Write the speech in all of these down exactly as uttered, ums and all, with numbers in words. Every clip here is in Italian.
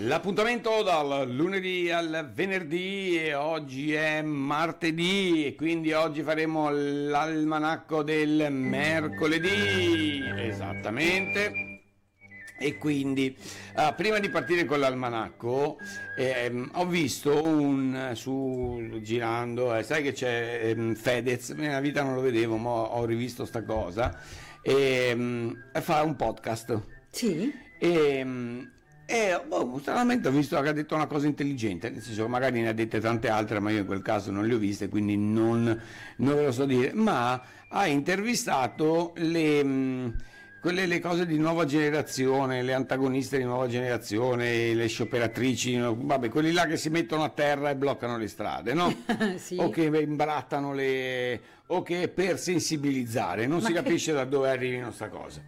L'appuntamento dal lunedì al venerdì e oggi è martedì e quindi oggi faremo l'almanacco del mercoledì, esattamente. E quindi uh, prima di partire con l'almanacco ehm, ho visto un su girando, eh, sai che c'è ehm, Fedez, nella vita non lo vedevo, ma ho rivisto sta cosa, e ehm, fa un podcast. Sì. E, e boh, stranamente ho visto che ha detto una cosa intelligente, nel senso che magari ne ha dette tante altre, ma io in quel caso non le ho viste, quindi non, non ve lo so dire, ma ha intervistato le... Mh, quelle le cose di nuova generazione, le antagoniste di nuova generazione, le scioperatrici, vabbè, quelli là che si mettono a terra e bloccano le strade, no? Sì. O che imbrattano le... o che per sensibilizzare, non Ma si che... capisce da dove arrivino sta cosa.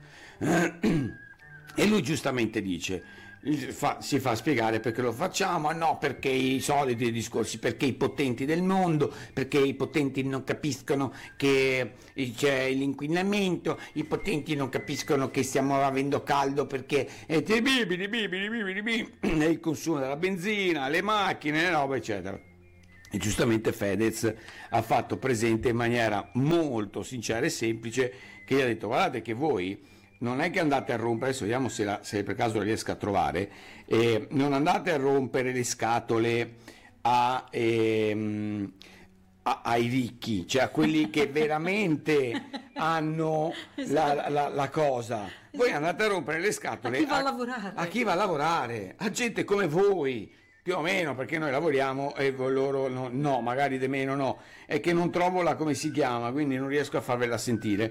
E lui giustamente dice, fa, si fa spiegare perché lo facciamo, no, perché i soliti discorsi, perché i potenti del mondo, perché i potenti non capiscono che c'è l'inquinamento, i potenti non capiscono che stiamo avendo caldo perché è bibili, bibili, bibili, bibili, il consumo della benzina, le macchine, le robe, eccetera. E giustamente Fedez ha fatto presente in maniera molto sincera e semplice che gli ha detto, guardate che voi non è che andate a rompere, adesso vediamo se, la, se per caso la riesco a trovare, eh, non andate a rompere le scatole a, ehm, a, ai ricchi, cioè a quelli che veramente hanno esatto. la, la, la cosa, voi andate a rompere le scatole a chi va a, a, lavorare. a chi va a lavorare, a gente come voi, più o meno, perché noi lavoriamo e loro no, no, magari di meno no, è che non trovo la come si chiama, quindi non riesco a farvela sentire,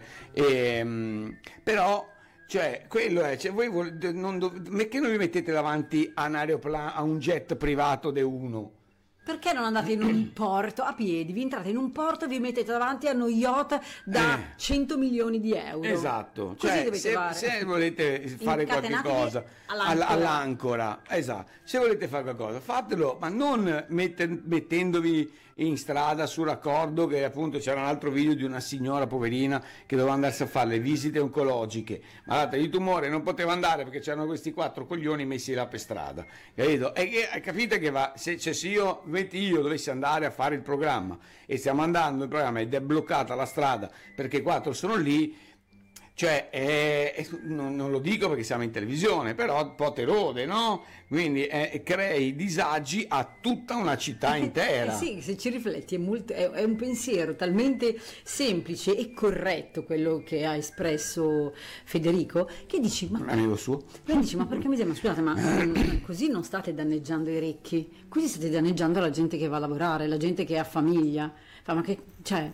e, però cioè quello è, cioè, voi volete, non dov- perché non vi mettete davanti a un aeroplano, a un jet privato di uno? Perché non andate in un porto a piedi, vi entrate in un porto e vi mettete davanti a uno yacht da Eh. cento milioni di euro? Esatto, Così cioè dovete se, fare. se volete fare qualche Incatenatevi cosa all'ancora. all'ancora, esatto, se volete fare qualcosa fatelo, ma non mette, mettendovi in strada sul raccordo, che appunto c'era un altro video di una signora poverina che doveva andarsi a fare le visite oncologiche, malata di tumore, non poteva andare perché c'erano questi quattro coglioni messi là per strada, capito? E che, capite che va, se, cioè, se io, metti io dovessi andare a fare il programma e stiamo andando il programma ed è bloccata la strada perché quattro sono lì, cioè eh, non, non lo dico perché siamo in televisione, però un po' te rode, no? Quindi eh, crei disagi a tutta una città intera. Eh sì, se ci rifletti è, molto, è, è un pensiero talmente semplice e corretto quello che ha espresso Federico, che dici ma, amico suo, ma dici ma perché miseria, ma scusate, ma mm, così non state danneggiando i ricchi, così state danneggiando la gente che va a lavorare, la gente che ha famiglia, ma che, cioè,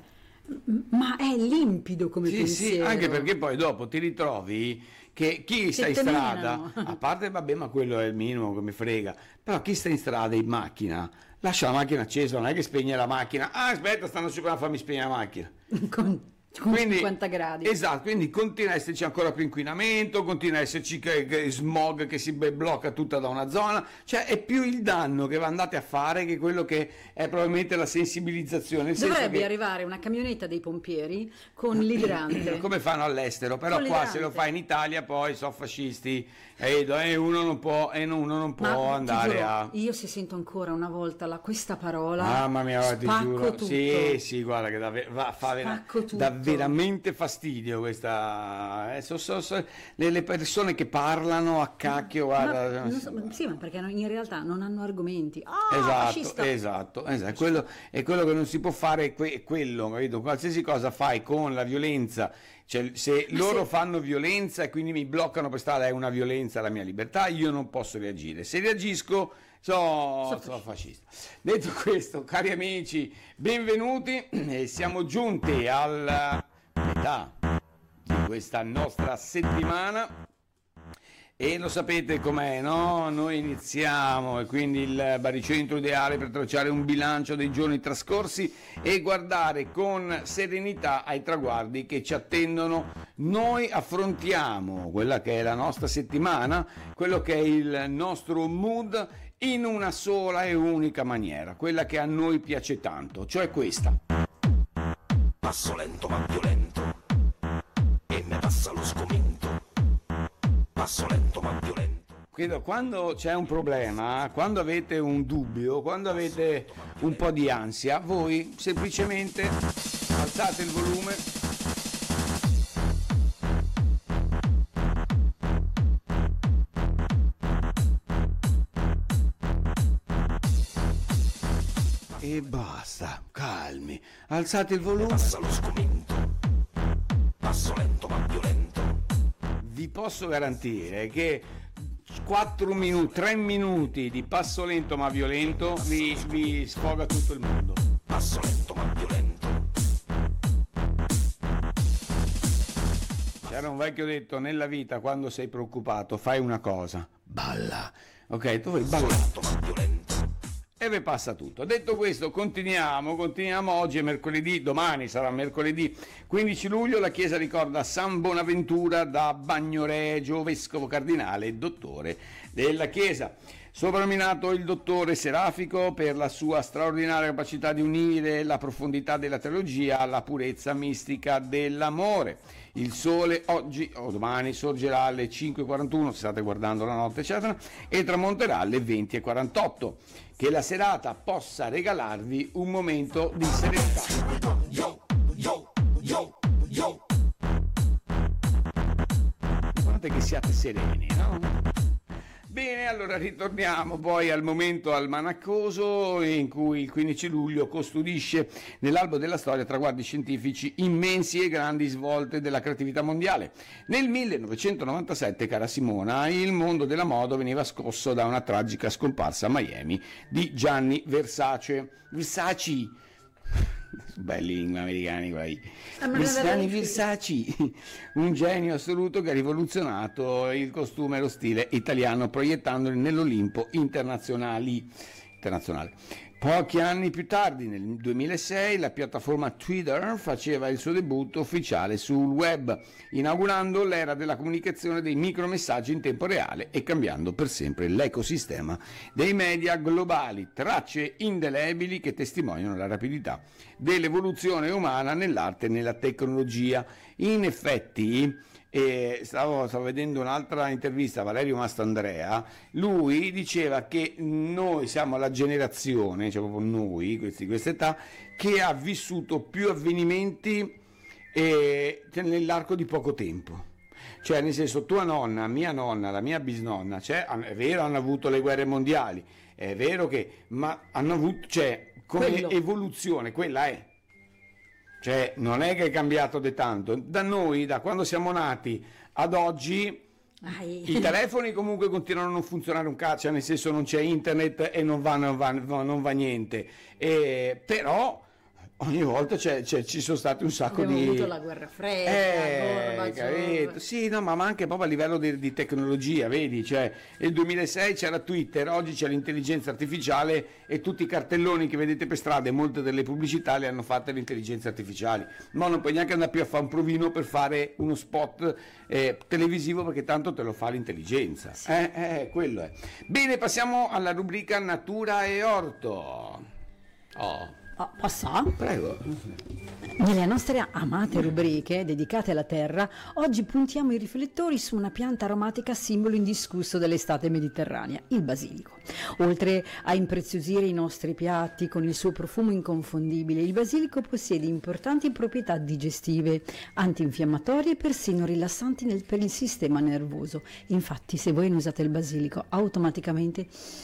ma è limpido come sì, pensiero. sì, anche perché poi dopo ti ritrovi che chi sta in strada, a parte vabbè, ma quello è il minimo che mi frega, però chi sta in strada in macchina lascia la macchina accesa, non è che spegne la macchina, ah aspetta, stanno su per farmi spegnere la macchina con, con quindi, cinquanta gradi, esatto, quindi continua a esserci ancora più inquinamento, continua a esserci che, che smog che si blocca tutta da una zona, cioè è più il danno che andate a fare che quello che è probabilmente la sensibilizzazione. Dovrebbe che... arrivare una camionetta dei pompieri con l'idrante come fanno all'estero, però con qua l'idrante. Se lo fa in Italia poi sono fascisti e eh, uno non può, e uno non può Ma andare ti giuro, a... io se sento ancora una volta la, questa parola, mamma mia, guarda, ti spacco giuro, tutto. sì sì, guarda che da, va, fa vera, da veramente fastidio questa, eh, so, so, so, le, le persone che parlano a cacchio, guarda, ma, so, sì, ma perché in realtà non hanno argomenti. Oh, esatto, fascista. esatto, esatto. Quello, è quello che non si può fare, è que, quello, capito? Qualsiasi cosa fai con la violenza, cioè se ma loro se... fanno violenza e quindi mi bloccano per strada, è una violenza alla mia libertà, io non posso reagire, se reagisco sono so fascista. Detto questo, cari amici, benvenuti, e siamo giunti alla metà di questa nostra settimana e lo sapete com'è, no? Noi iniziamo e quindi il baricentro ideale per tracciare un bilancio dei giorni trascorsi e guardare con serenità ai traguardi che ci attendono. Noi affrontiamo quella che è la nostra settimana, quello che è il nostro mood in una sola e unica maniera, quella che a noi piace tanto, cioè questa. Passo lento ma violento e me passa lo sgomento. Passo lento ma violento. Credo, quando c'è un problema, quando avete un dubbio, quando avete un po' di ansia, voi semplicemente alzate il volume e basta, calmi, alzate il volume. Passa lo sgomento, passo lento ma violento. Vi posso garantire che quattro minuti, tre minuti di passo lento ma violento vi, vi sfoga tutto il mondo. Passo lento ma violento. C'era un vecchio detto: nella vita quando sei preoccupato fai una cosa, balla. Ok, tu vuoi ballare. Lento ma violento. E vi passa tutto. Detto questo, continuiamo, continuiamo. Oggi è mercoledì, domani sarà mercoledì quindici luglio. La Chiesa ricorda San Bonaventura da Bagnoregio, vescovo cardinale e dottore della Chiesa. Soprannominato il dottore serafico per la sua straordinaria capacità di unire la profondità della teologia alla purezza mistica dell'amore. Il sole oggi o domani sorgerà alle cinque e quarantuno, se state guardando la notte, eccetera, e tramonterà alle venti e quarantotto. Che la serata possa regalarvi un momento di serenità. Yo, yo, yo, yo. L'importante è che siate sereni, no? Bene, allora ritorniamo poi al momento almanaccoso in cui il quindici luglio custodisce nell'albo della storia traguardi scientifici immensi e grandi svolte della creatività mondiale. Nel millenovecentonovantasette, cara Simona, il mondo della moda veniva scosso da una tragica scomparsa a Miami di Gianni Versace. Versace! Belli americani quelli. Gianni Versace, un genio assoluto che ha rivoluzionato il costume e lo stile italiano proiettandoli nell'Olimpo internazionali, internazionale. Pochi anni più tardi, nel duemilasei, la piattaforma Twitter faceva il suo debutto ufficiale sul web, inaugurando l'era della comunicazione dei micromessaggi in tempo reale e cambiando per sempre l'ecosistema dei media globali, tracce indelebili che testimoniano la rapidità dell'evoluzione umana nell'arte e nella tecnologia. In effetti, e stavo, stavo vedendo un'altra intervista a Valerio Mastandrea, lui diceva che noi siamo la generazione, cioè proprio noi, questi, questa età, che ha vissuto più avvenimenti eh, nell'arco di poco tempo. Cioè, nel senso, tua nonna, mia nonna, la mia bisnonna, cioè, è vero, hanno avuto le guerre mondiali, è vero che, ma hanno avuto, cioè, come Quello. evoluzione, quella è. Cioè, non è che è cambiato di tanto. Da noi, da quando siamo nati ad oggi, Ai. i telefoni comunque continuano a non funzionare un cazzo, cioè nel senso non c'è internet e non va, non va, non va niente. E, però ogni volta c'è, c'è, ci sono stati un sacco Abbiamo di... avuto la guerra fredda, Eh, Gorbaciov. capito? Sì, no, ma anche proprio a livello di, di tecnologia, vedi? Cioè, nel duemilasei c'era Twitter, oggi c'è l'intelligenza artificiale e tutti i cartelloni che vedete per strada e molte delle pubblicità le hanno fatte le intelligenze artificiali. Ma non puoi neanche andare più a fare un provino per fare uno spot eh, televisivo perché tanto te lo fa l'intelligenza. Sì. Eh, eh, quello è. Bene, passiamo alla rubrica Natura e Orto. Oh. Oh, posso? Prego. Nelle nostre amate rubriche dedicate alla terra, oggi puntiamo i riflettori su una pianta aromatica simbolo indiscusso dell'estate mediterranea, il basilico. Oltre a impreziosire i nostri piatti con il suo profumo inconfondibile, il basilico possiede importanti proprietà digestive, antinfiammatorie e persino rilassanti nel- per il sistema nervoso. Infatti, se voi ne usate il basilico, automaticamente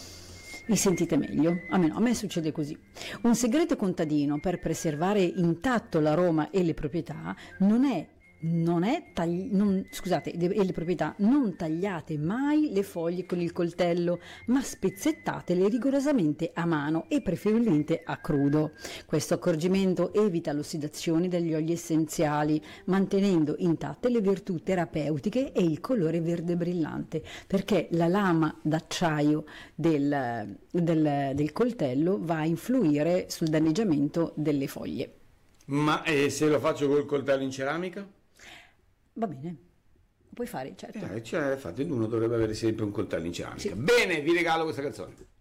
vi sentite meglio, almeno a me succede così. Un segreto contadino per preservare intatto l'aroma e le proprietà non è, non è tagli- non, scusate, e le proprietà, non tagliate mai le foglie con il coltello, ma spezzettatele rigorosamente a mano e preferibilmente a crudo. Questo accorgimento evita l'ossidazione degli oli essenziali, mantenendo intatte le virtù terapeutiche e il colore verde brillante, perché la lama d'acciaio del, del, del coltello va a influire sul danneggiamento delle foglie. Ma e se lo faccio col coltello in ceramica? Va bene, lo puoi fare, certo. Eh, cioè, infatti uno dovrebbe avere sempre un coltello in ceramica. Bene, vi regalo questa canzone.